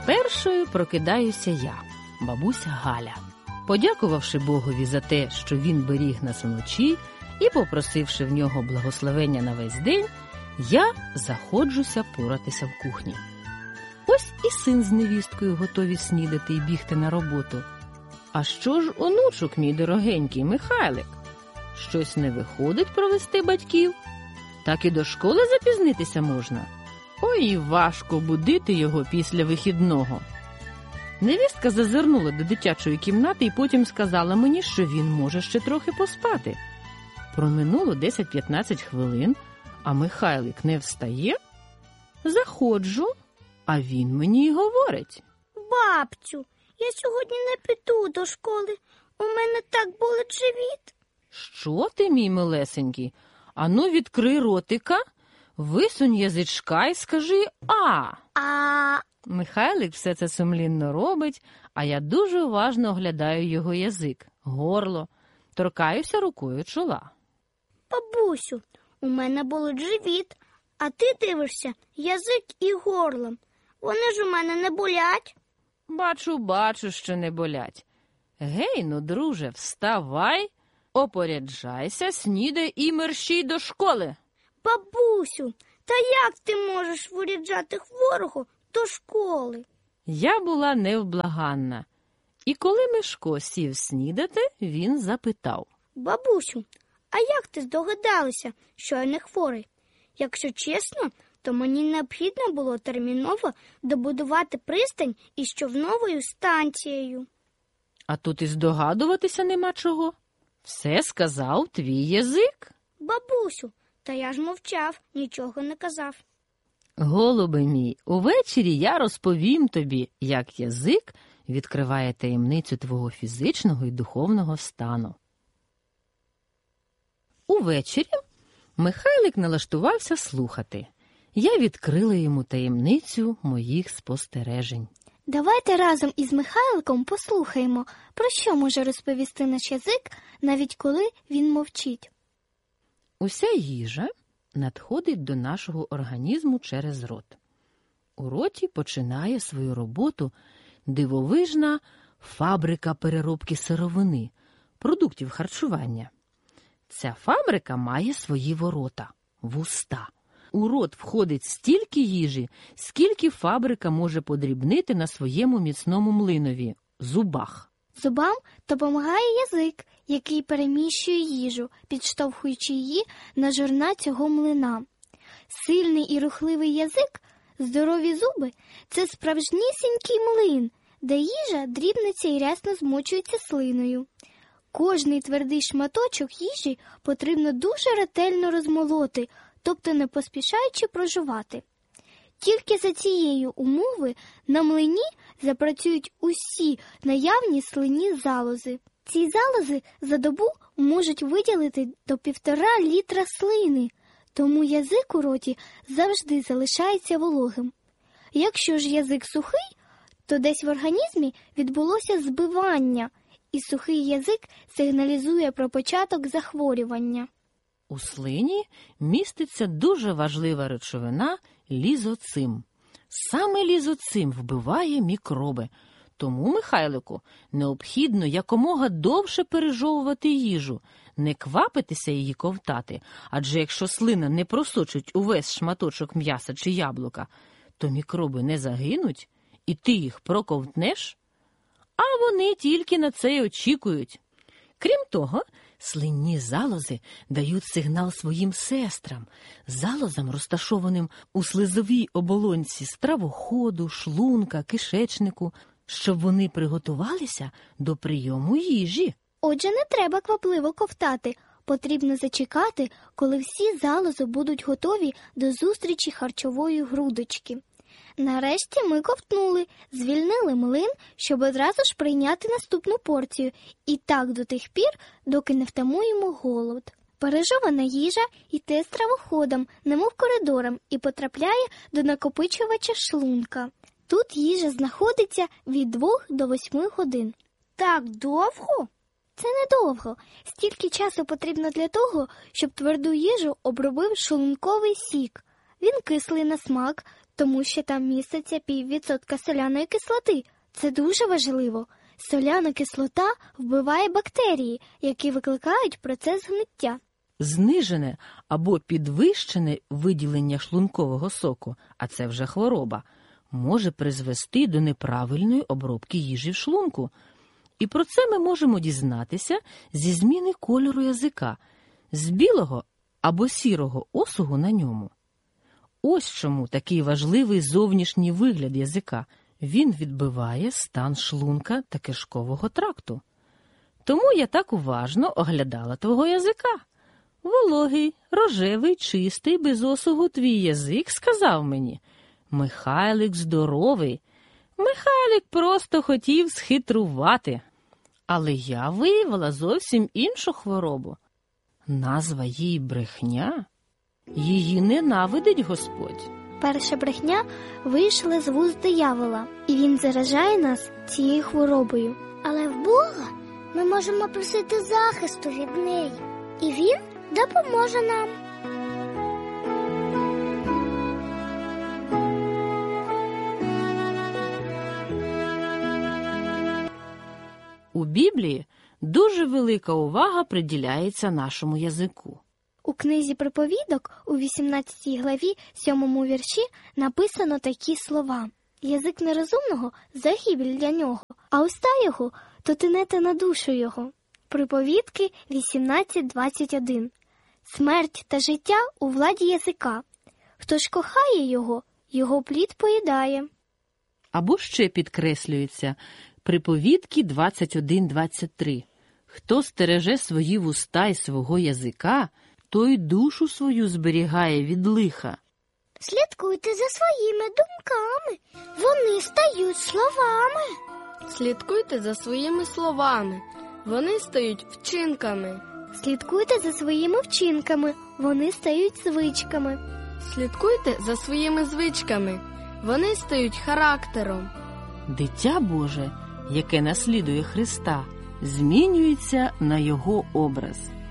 Першою прокидаюся я, бабуся Галя. Подякувавши Богові за те, що він беріг нас вночі, і попросивши в нього благословення на весь день, я заходжуся поратися в кухні. Ось і син з невісткою готові снідати і бігти на роботу. А що ж онучок, мій дорогенький Михайлик? Щось не виходить провести батьків? Так і до школи запізнитися можна. Ой, важко будити його після вихідного. Невістка зазирнула до дитячої кімнати і потім сказала мені, що він може ще трохи поспати. Проминуло 10-15 хвилин, а Михайлик не встає. Заходжу, а він мені й говорить: Бабцю, я сьогодні не піду до школи, у мене так болить живіт. Що ти, мій милесенький? Ану, відкрий ротика, висунь язичка і скажи «А». Михайлик все це сумлінно робить, а я дуже уважно оглядаю його язик, горло, торкаюся рукою чола. Бабусю, у мене болить живіт, а ти дивишся язик і горлом. Вони ж у мене не болять. Бачу, що не болять. Гей, ну, друже, вставай, опоряджайся, снідай і мерщій до школи. Бабусю, та як ти можеш виряджати хворого до школи? Я була невблаганна. І коли Мишко сів снідати, він запитав: Бабусю, а як ти здогадалася, що я не хворий? Якщо чесно, то мені необхідно було терміново добудувати пристань із човновою станцією. А тут і здогадуватися нема чого. Все сказав твій язик. Бабусю, та я ж мовчав, нічого не казав. Голубе мій, увечері я розповім тобі, як язик відкриває таємницю твого фізичного і духовного стану. Увечері Михайлик налаштувався слухати. Я відкрила йому таємницю моїх спостережень. Давайте разом із Михайликом послухаємо, про що може розповісти наш язик, навіть коли він мовчить. Уся їжа надходить до нашого організму через рот. У роті починає свою роботу дивовижна фабрика переробки сировини, продуктів харчування. Ця фабрика має свої ворота – вуста. У рот входить стільки їжі, скільки фабрика може подрібнити на своєму міцному млинові – зубах. Зубам допомагає язик, який переміщує їжу, підштовхуючи її на жорна цього млина. Сильний і рухливий язик, здорові зуби – це справжнісінький млин, де їжа дрібнеться і рясно змочується слиною. Кожний твердий шматочок їжі потрібно дуже ретельно розмолоти, тобто не поспішаючи прожувати. Тільки за цієї умови на млині запрацюють усі наявні слинні залози. Ці залози за добу можуть виділити до 1,5 літра слини, тому язик у роті завжди залишається вологим. Якщо ж язик сухий, то десь в організмі відбулося збивання, і сухий язик сигналізує про початок захворювання. У слині міститься дуже важлива речовина – лізоцим. Саме лізоцим вбиває мікроби. Тому, Михайлику, необхідно якомога довше пережовувати їжу, не квапитися її ковтати, адже якщо слина не просочить увесь шматочок м'яса чи яблука, то мікроби не загинуть, і ти їх проковтнеш, а вони тільки на це й очікують. Крім того, слинні залози дають сигнал своїм сестрам, залозам, розташованим у слизовій оболонці стравоходу, шлунка, кишечнику, щоб вони приготувалися до прийому їжі. Отже, не треба квапливо ковтати. Потрібно зачекати, коли всі залози будуть готові до зустрічі харчової грудочки. Нарешті ми ковтнули, звільнили млин, щоб одразу ж прийняти наступну порцію. І так до тих пір, доки не втамуємо голод. Пережована їжа йде стравоходом, немов коридором, і потрапляє до накопичувача шлунка. Тут їжа знаходиться від 2 до 8 годин. Так довго? Це недовго. Стільки часу потрібно для того, щоб тверду їжу обробив шлунковий сік. Він кислий на смак, тому що там міститься 0,5% соляної кислоти. Це дуже важливо. Соляна кислота вбиває бактерії, які викликають процес гниття. Знижене або підвищене виділення шлункового соку, а це вже хвороба, може призвести до неправильної обробки їжі в шлунку. І про це ми можемо дізнатися зі зміни кольору язика, з білого або сірого осугу на ньому. Ось чому такий важливий зовнішній вигляд язика. Він відбиває стан шлунка та кишкового тракту. Тому я так уважно оглядала твого язика. Вологий, рожевий, чистий, без осугу твій язик сказав мені: Михайлик здоровий. Михайлик просто хотів схитрувати. Але я виявила зовсім іншу хворобу. Назва їй брехня. Її ненавидить Господь. Перша брехня вийшла з вуст диявола, і він заражає нас цією хворобою. Але в Бога ми можемо просити захисту від неї, і Він допоможе нам. У Біблії дуже велика увага приділяється нашому язику. У книзі «Приповідок» у 18 главі 7 вірші написано такі слова: «Язик нерозумного – загибель для нього, а уста його – то тинета на душу його». Приповідки 18:21. Смерть та життя у владі язика. Хто ж кохає його, його плід поїдає. Або ще підкреслюється Приповідки 21:23. Хто стереже свої вуста й свого язика, той душу свою зберігає від лиха. Слідкуйте за своїми думками, вони стають словами. Слідкуйте за своїми словами, вони стають вчинками. Слідкуйте за своїми вчинками, вони стають звичками. Слідкуйте за своїми звичками, вони стають характером. Дитя Боже, яке наслідує Христа, змінюється на його образ.